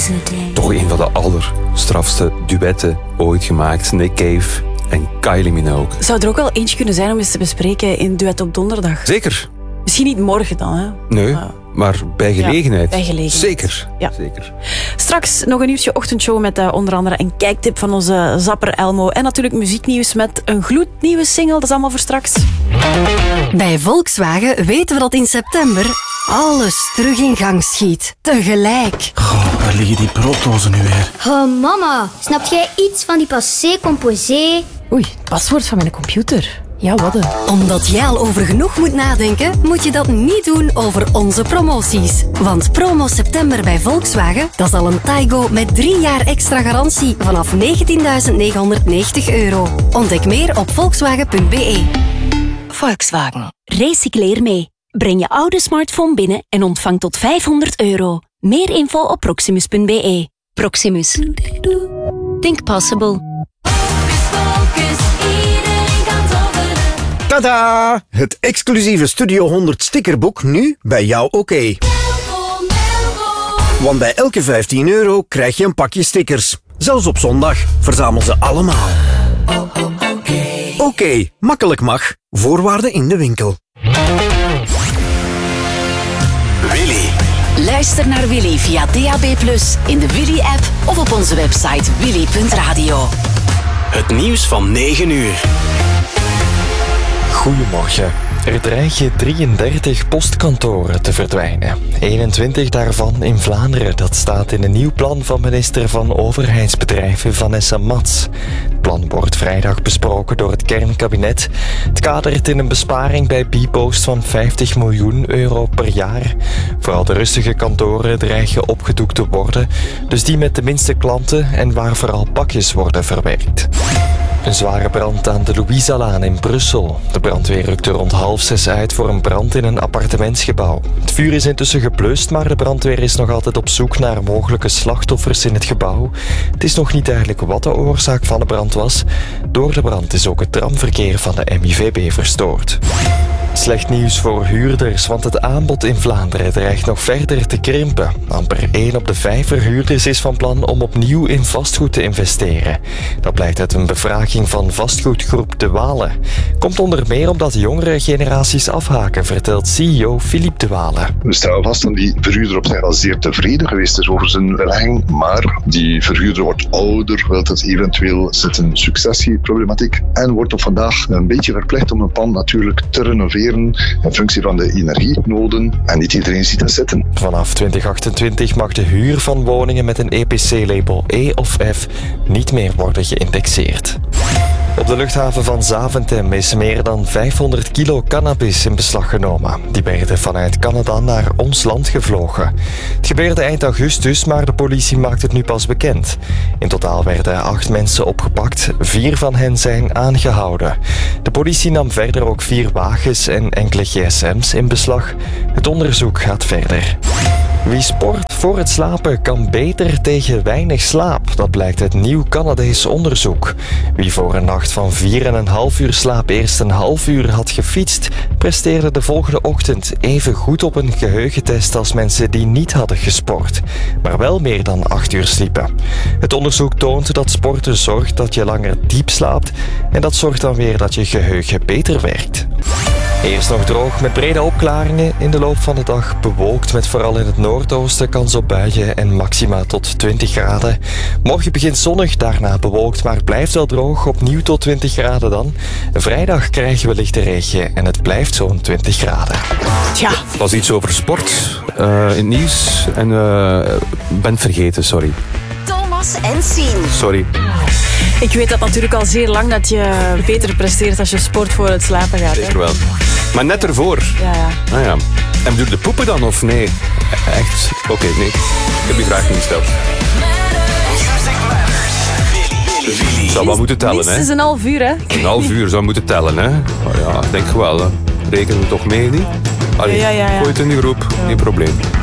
Toch een van de allerstrafste duetten ooit gemaakt. Nick Cave en Kylie Minogue. Zou er ook wel eentje kunnen zijn om eens te bespreken in Duet op Donderdag? Zeker. Misschien niet morgen dan, hè? Nee, maar bij gelegenheid. Ja, bij gelegenheid. Zeker. Ja. Zeker. Straks nog een uurtje ochtendshow met onder andere een kijktip van onze zapper Elmo. En natuurlijk muzieknieuws met een gloednieuwe single. Dat is allemaal voor straks. Bij Volkswagen weten we dat in september alles terug in gang schiet. Tegelijk. Goh, waar liggen die brooddozen nu weer? Oh, mama, snap jij iets van die passé composé? Oei, het paswoord van mijn computer. Ja, wat Omdat jij al over genoeg moet nadenken, moet je dat niet doen over onze promoties. Want promo september bij Volkswagen, dat is al een Taigo met 3 jaar extra garantie vanaf €19.990. Ontdek meer op volkswagen.be. Volkswagen. Recycleer mee. Breng je oude smartphone binnen en ontvang tot €500. Meer info op proximus.be. Proximus. Think possible. Tada! Het exclusieve Studio 100 stickerboek nu bij jou oké. Want bij elke €15 krijg je een pakje stickers. Zelfs op zondag. Verzamel ze allemaal. Oké, makkelijk mag. Voorwaarden in de winkel. Willy. Luister naar Willy via DAB+, in de Willy-app of op onze website willy.radio. Het nieuws van 9 uur. Goedemorgen. Er dreigen 33 postkantoren te verdwijnen. 21 daarvan in Vlaanderen. Dat staat in een nieuw plan van minister van Overheidsbedrijven Vanessa Mats. Het plan wordt vrijdag besproken door het kernkabinet. Het kadert in een besparing bij Bpost van €50 miljoen per jaar. Vooral de rustige kantoren dreigen opgedoekt te worden. Dus die met de minste klanten en waar vooral pakjes worden verwerkt. Een zware brand aan de Louisalaan in Brussel. De brandweer rukte rond 5:30 uit voor een brand in een appartementsgebouw. Het vuur is intussen geblust, maar de brandweer is nog altijd op zoek naar mogelijke slachtoffers in het gebouw. Het is nog niet duidelijk wat de oorzaak van de brand was. Door de brand is ook het tramverkeer van de MIVB verstoord. Slecht nieuws voor huurders, want het aanbod in Vlaanderen dreigt nog verder te krimpen. Amper 1 op de 5 verhuurders is van plan om opnieuw in vastgoed te investeren. Dat blijkt uit een bevraging van vastgoedgroep De Wale. Komt onder meer omdat jongere generaties afhaken, vertelt CEO Philippe De Wale. We stellen vast dat die verhuurder op zich wel zeer tevreden geweest is over zijn belegging, maar die verhuurder wordt ouder, wil het eventueel zit een successieproblematiek en wordt op vandaag een beetje verplicht om een pand natuurlijk te renoveren in functie van de energienoden en niet iedereen ziet het zitten. Vanaf 2028 mag de huur van woningen met een EPC-label E of F niet meer worden geïndexeerd. Op de luchthaven van Zaventem is meer dan 500 kilo cannabis in beslag genomen. Die werden vanuit Canada naar ons land gevlogen. Het gebeurde eind augustus, maar de politie maakt het nu pas bekend. In totaal werden 8 mensen opgepakt. 4 van hen zijn aangehouden. De politie nam verder ook 4 wagens en enkele gsm's in beslag. Het onderzoek gaat verder. Wie sport voor het slapen kan beter tegen weinig slaap. Dat blijkt uit nieuw Canadees onderzoek. Wie voor een nacht van 4,5 uur slaap eerst een half uur had gefietst, presteerde de volgende ochtend even goed op een geheugentest als mensen die niet hadden gesport, maar wel meer dan 8 uur sliepen. Het onderzoek toont dat sporten zorgt dat je langer diep slaapt en dat zorgt dan weer dat je geheugen beter werkt. Eerst nog droog met brede opklaringen. In de loop van de dag bewolkt met vooral in het noordoosten kans op buien en maxima tot 20 graden. Morgen begint zonnig, daarna bewolkt, maar het blijft wel droog. Opnieuw tot 20 graden dan. Vrijdag krijgen we lichte regen en het blijft zo'n 20 graden. Tja. Het was iets over sport in het nieuws en ben het vergeten, sorry. Thomas en Sien. Sorry. Ik weet dat natuurlijk al zeer lang dat je beter presteert als je sport voor het slapen gaat. Zeker wel. Maar net ervoor. Ja. Ah ja. En bedoel je de poepen dan of nee? Echt? Oké, nee. Ik heb die vraag niet gesteld. Zou wel moeten tellen, hè? Minstens een half uur, hè? Een half uur zou moeten tellen, hè? Oh ja, denk wel, hè. Rekenen we toch mee, niet? Allee, Ja. gooi het in die groep, geen probleem.